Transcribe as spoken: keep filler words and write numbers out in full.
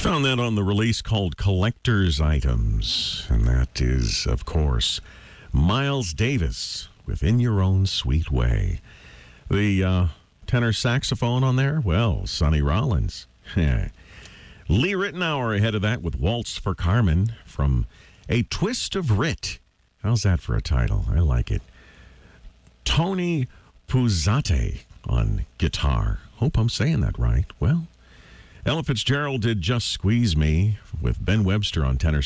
Found that on the release called Collector's Items. And that is, of course, Miles Davis with In Your Own Sweet Way. The uh, tenor saxophone on there, well, Sonny Rollins. Lee Ritenour ahead of that with Waltz for Carmen from A Twist of Rit. How's that for a title? I like it. Tony Puzzate on guitar. Hope I'm saying that right. Well, Ella Fitzgerald did Just Squeeze Me with Ben Webster on tenor